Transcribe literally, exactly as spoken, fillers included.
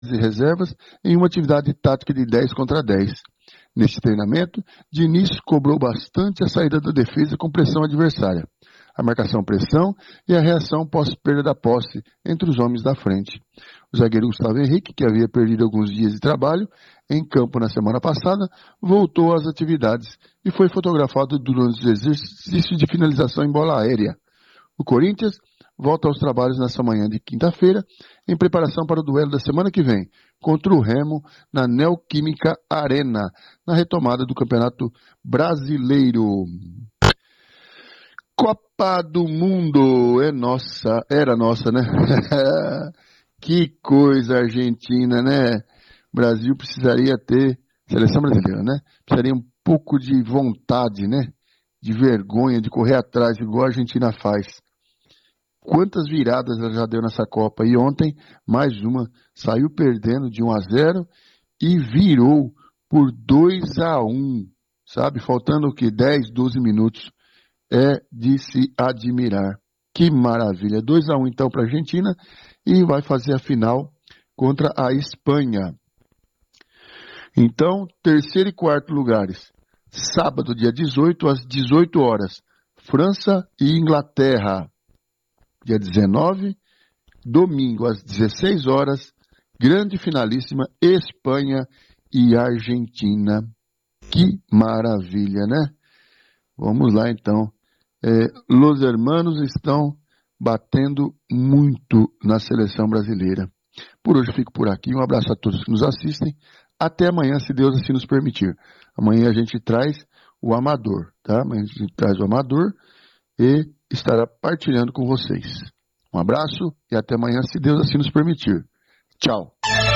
e reservas em uma atividade tática de dez contra dez. Neste treinamento, Diniz cobrou bastante a saída da defesa com pressão adversária, a marcação-pressão e a reação pós-perda da posse entre os homens da frente. O zagueiro Gustavo Henrique, que havia perdido alguns dias de trabalho em campo na semana passada, voltou às atividades e foi fotografado durante os exercícios de finalização em bola aérea. O Corinthians volta aos trabalhos nesta manhã de quinta-feira, em preparação para o duelo da semana que vem, contra o Remo, na Neoquímica Arena, na retomada do Campeonato Brasileiro. Copa do Mundo é nossa, era nossa, né? Que coisa, Argentina, né? Brasil precisaria ter, seleção brasileira, né? Precisaria um pouco de vontade, né? De vergonha, de correr atrás, igual a Argentina faz. Quantas viradas ela já deu nessa Copa? E ontem, mais uma, saiu perdendo de um a zero e virou por dois a um, sabe? Faltando o que? dez, doze minutos. É de se admirar. Que maravilha. dois a um então para a Argentina e vai fazer a final contra a Espanha. Então, terceiro e quarto lugares. Sábado, dia dezoito, às dezoito horas. França e Inglaterra. Dia dezenove, domingo às dezesseis horas, grande finalíssima, Espanha e Argentina. Que maravilha, né? Vamos lá então. É, Los hermanos estão batendo muito na seleção brasileira. Por hoje fico por aqui. Um abraço a todos que nos assistem. Até amanhã, se Deus assim nos permitir. Amanhã a gente traz o Amador, tá? Amanhã a gente traz o Amador e estará partilhando com vocês. Um abraço e até amanhã, se Deus assim nos permitir. Tchau.